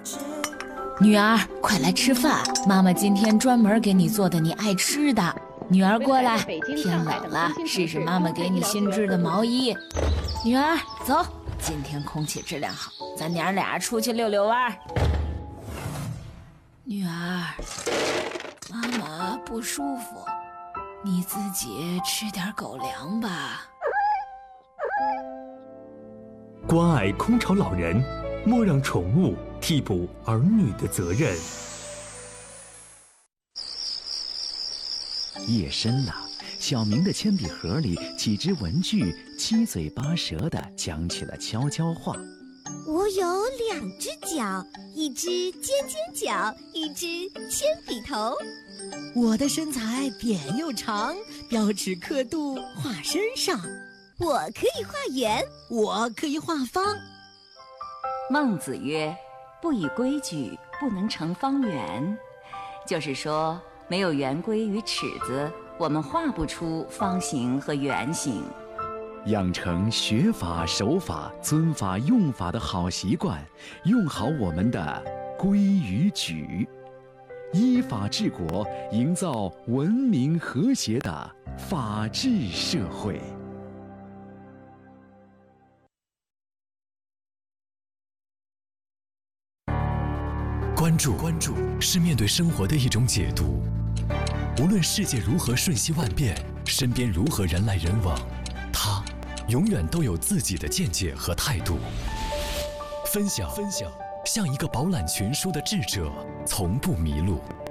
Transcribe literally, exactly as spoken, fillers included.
女儿，快来吃饭，妈妈今天专门给你做的你爱吃的。女儿过来，天冷了，试试妈妈给你新织的毛衣。女儿，走，今天空气质量好，咱娘俩出去溜溜弯。女儿，妈妈不舒服，你自己吃点狗粮吧。 关爱空巢老人，莫让宠物替补儿女的责任。 夜深了，小明的铅笔盒里几只文具七嘴八舌地讲起了悄悄话。 我有两只脚，一只尖尖角，一只铅笔头。 我的身材扁又长，标尺刻度画身上。 我可以画圆， 我可以画方。 孟子曰：不以规矩，不能成方圆。就是说，没有圆规与尺子，我们画不出方形和圆形。 养成学法、守法、尊法、用法的好习惯，用好我们的规与矩，依法治国，营造文明和谐的法治社会。 关注关注是面对生活的一种解读。无论世界如何瞬息万变，身边如何人来人往，他永远都有自己的见解和态度。分享分享，像一个饱览群书的智者，从不迷路。